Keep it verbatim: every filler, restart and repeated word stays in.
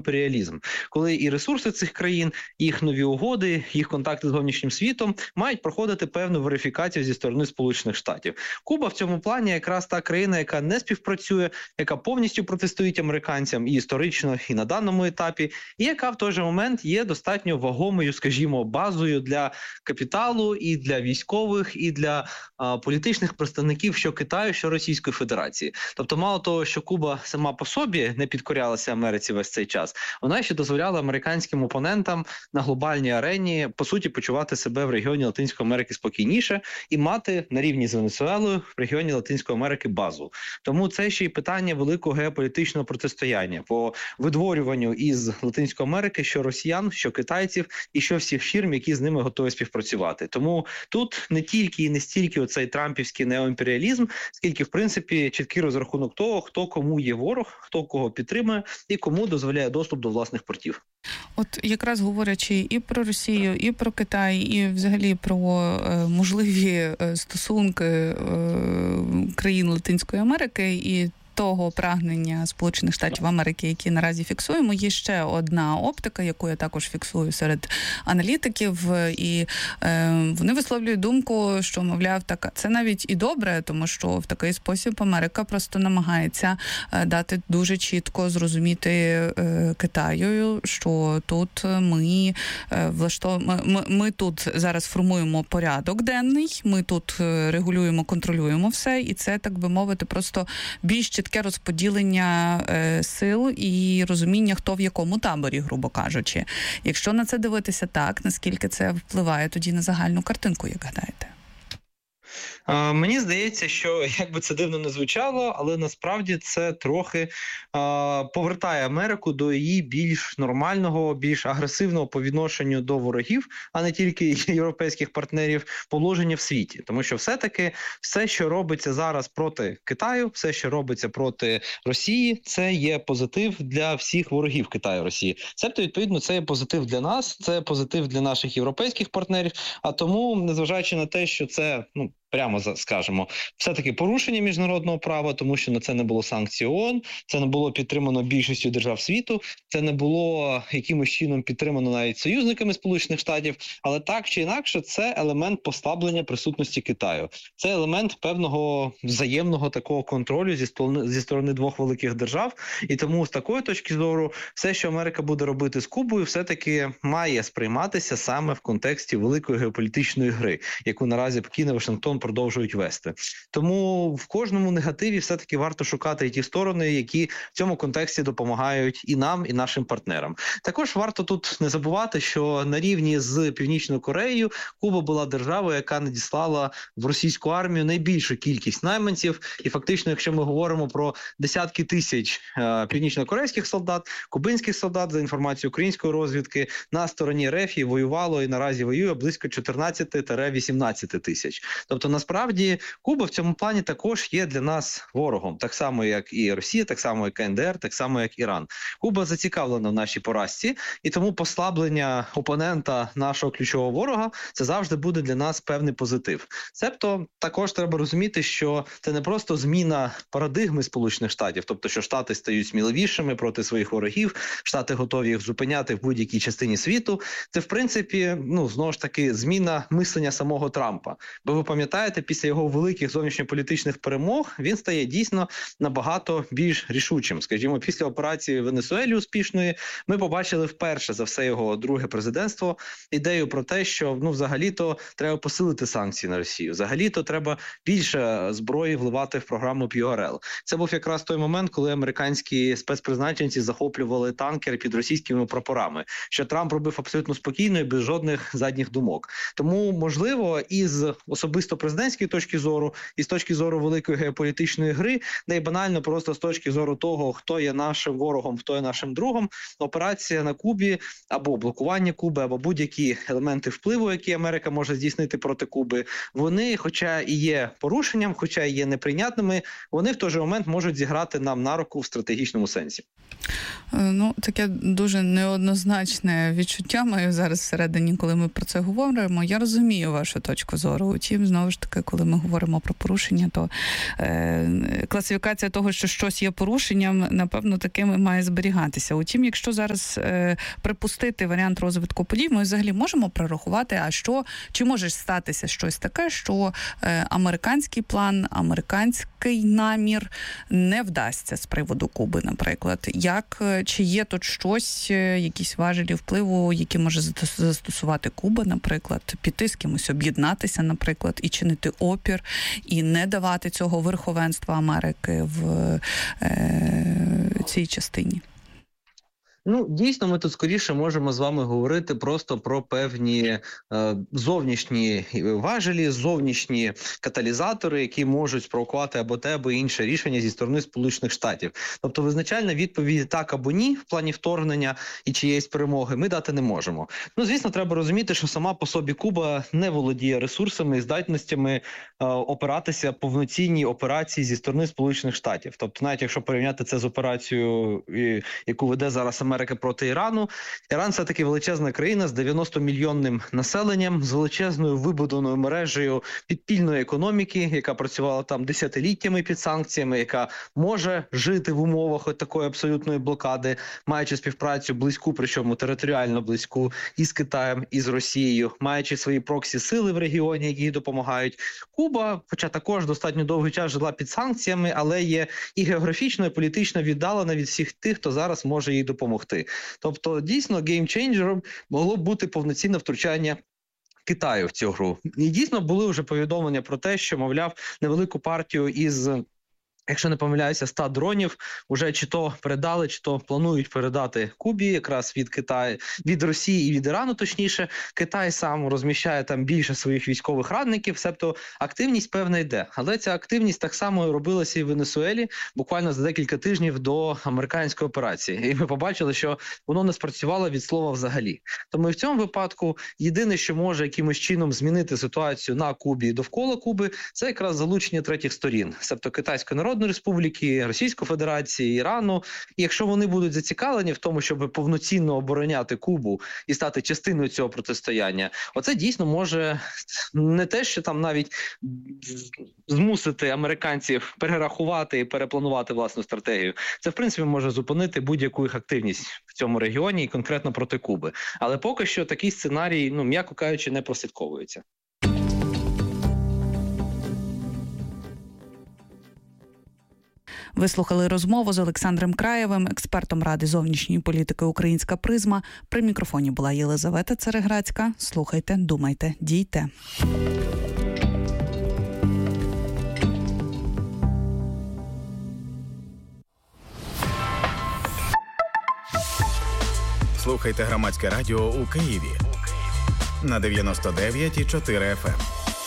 неоімперіалізм, коли і ресурси цих країн, їх нові угоди, їх контакти з зовнішнім світом мають проходити певну верифікацію зі сторони Сполучених Штатів. Куба в цьому плані якраз та країна, яка не співпрацює, яка повністю протистоїть американцям і історично, і на даному етапі, і яка в той же момент є достатньо вагомою, скажімо, базою для капіталу і для військових, і для а, політичних представників що Китаю, що Російської Федерації. Тобто, мало того, що Куба сама по собі не підкорялася Америці весь цей час, вона ще дозволяла американським опонентам на глобальній арені, по суті, почувати себе в регіоні Латинської Америки спокійніше і мати на рівні з Венесуелою в регіоні Латинської Америки базу. Тому це ще й питання великого геополітичного протистояння по видворюванню із Латинської Америки що росіян, що китайців і що всіх фірм, які з ними готові співпрацювати. Тому тут не тільки і не стільки оцей трампівський неоімперіалізм, скільки, в принципі, чіткий розрахунок того, хто кому є ворог, хто кого підтримує і кому дозволяє доступ до власних портів. От якраз говорячи і про Росію, і про Китай, і взагалі про е, можливі е, стосунки е, країн Латинської Америки і того прагнення Сполучених Штатів Америки, які наразі фіксуємо, є ще одна оптика, яку я також фіксую серед аналітиків, і е, вони висловлюють думку, що, мовляв, так, це навіть і добре, тому що в такий спосіб Америка просто намагається е, дати дуже чітко зрозуміти е, Китаю, що тут ми е, влаштов... ми, ми тут зараз формуємо порядок денний, ми тут регулюємо, контролюємо все, і це, так би мовити, просто більш чітке розподілення е, сил і розуміння, хто в якому таборі, грубо кажучи. Якщо на це дивитися так, наскільки це впливає тоді на загальну картинку, як гадаєте? А, мені здається, що, як би це дивно не звучало, але насправді це трохи а, повертає Америку до її більш нормального, більш агресивного по відношенню до ворогів, а не тільки європейських партнерів, положення в світі. Тому що все-таки все, що робиться зараз проти Китаю, все, що робиться проти Росії, це є позитив для всіх ворогів Китаю і Росії. Себто, відповідно, це є позитив для нас, це позитив для наших європейських партнерів, а тому, незважаючи на те, що це, ну, прямо скажемо, все-таки порушення міжнародного права, тому що на це не було санкцій ООН, це не було підтримано більшістю держав світу, це не було якимось чином підтримано навіть союзниками Сполучених Штатів, але так чи інакше це елемент послаблення присутності Китаю. Це елемент певного взаємного такого контролю зі сторони, зі сторони двох великих держав, і тому з такої точки зору все, що Америка буде робити з Кубою, все-таки має сприйматися саме в контексті великої геополітичної гри, яку наразі Пекін і Вашингтон продовжують вести. Тому в кожному негативі все-таки варто шукати і ті сторони, які в цьому контексті допомагають і нам, і нашим партнерам. Також варто тут не забувати, що на рівні з Північною Кореєю Куба була державою, яка надіслала в російську армію найбільшу кількість найманців. І фактично, якщо ми говоримо про десятки тисяч е, північно-корейських солдат, кубинських солдат, за інформацією української розвідки, на стороні РФ воювало і наразі воює близько чотирнадцять-вісімнадцять тисяч. Тобто, насправді, Куба в цьому плані також є для нас ворогом. Так само, як і Росія, так само, як КНДР, так само, як Іран. Куба зацікавлена в нашій поразці, і тому послаблення опонента нашого ключового ворога – це завжди буде для нас певний позитив. Себто, також треба розуміти, що це не просто зміна парадигми Сполучених Штатів, тобто, що Штати стають сміливішими проти своїх ворогів, Штати готові їх зупиняти в будь-якій частині світу. Це, в принципі, ну, знову ж таки, зміна мислення самого Трампа. Бо ви пам'ятаєте, після його великих зовнішньополітичних перемог він стає дійсно набагато більш рішучим. Скажімо, після операції в Венесуелі успішної ми побачили вперше за все його друге президентство ідею про те, що, ну, взагалі-то треба посилити санкції на Росію. Взагалі-то треба більше зброї вливати в програму пі ар ел. Це був якраз той момент, коли американські спецпризначенці захоплювали танкери під російськими прапорами, що Трамп робив абсолютно спокійно і без жодних задніх думок. Тому, можливо, із особисто президентської точки зору і з точки зору великої геополітичної гри, де й банально просто з точки зору того, хто є нашим ворогом, хто є нашим другом, операція на Кубі або блокування Куби, або будь-які елементи впливу, які Америка може здійснити проти Куби, вони, хоча і є порушенням, хоча і є неприйнятними, вони в той же момент можуть зіграти нам на руку в стратегічному сенсі. Ну, таке дуже неоднозначне відчуття маю зараз всередині, коли ми про це говоримо. Я розумію вашу точку зору. Утім, знову ж таки, коли ми говоримо про порушення, то е, класифікація того, що щось є порушенням, напевно, такими має зберігатися. Утім, якщо зараз е, припустити варіант розвитку подій, ми взагалі можемо прорахувати, а що, чи може статися щось таке, що е, американський план, американський намір не вдасться з приводу Куби, наприклад. Як, чи є тут щось, якісь важелі впливу, які може застосувати Куба, наприклад, піти з кимось, об'єднатися, наприклад, і чинити опір, і не давати цього верховенства Америки в е, цій частині? Ну, дійсно, ми тут скоріше можемо з вами говорити просто про певні е, зовнішні важелі, зовнішні каталізатори, які можуть спровокувати або те, або інше рішення зі сторони Сполучених Штатів. Тобто визначальна відповідь так або ні в плані вторгнення і чиєїсь перемоги ми дати не можемо. Ну, звісно, треба розуміти, що сама по собі Куба не володіє ресурсами і здатностями е, опиратися повноцінній операції зі сторони Сполучених Штатів. Тобто, навіть якщо порівняти це з операцією, яку веде зараз Америка, Америки проти Ірану. Іран – це таки величезна країна з дев'яностомільйонним населенням, з величезною вибудованою мережею підпільної економіки, яка працювала там десятиліттями під санкціями, яка може жити в умовах от такої абсолютної блокади, маючи співпрацю близьку, причому територіально близьку, і з Китаєм, і з Росією, маючи свої проксі-сили в регіоні, які їй допомагають. Куба, хоча також достатньо довгий час жила під санкціями, але є і географічно, і політично віддалена від всіх тих, хто зараз може їй допомогти. Тобто, дійсно, геймчейнджером могло б бути повноцінне втручання Китаю в цю гру. І дійсно були вже повідомлення про те, що, мовляв, невелику партію із, якщо не помиляюся, ста дронів уже чи то передали, чи то планують передати Кубі, якраз від Китаю, від Росії і від Ірану, точніше. Китай сам розміщає там більше своїх військових радників, себто активність певна йде. Але ця активність так само робилася і в Венесуелі буквально за декілька тижнів до американської операції. І ми побачили, що воно не спрацювало від слова взагалі. Тому і в цьому випадку єдине, що може якимось чином змінити ситуацію на Кубі і довкола Куби, це якраз залучення третіх сторін, себто Китайської Народної Республіки, Російської Федерації, Ірану. І якщо вони будуть зацікавлені в тому, щоб повноцінно обороняти Кубу і стати частиною цього протистояння, оце дійсно може не те, що там навіть змусити американців перерахувати і перепланувати власну стратегію. Це, в принципі, може зупинити будь-яку їх активність в цьому регіоні і конкретно проти Куби. Але поки що такий сценарій, ну, м'яко кажучи, не прослідковується. Ви слухали розмову з Олександром Краєвим, експертом Ради зовнішньої політики «Українська призма». При мікрофоні була Єлизавета Цереграцька. Слухайте, думайте, дійте. Слухайте Громадське радіо у Києві на дев'яносто дев'ять і чотири еф ем.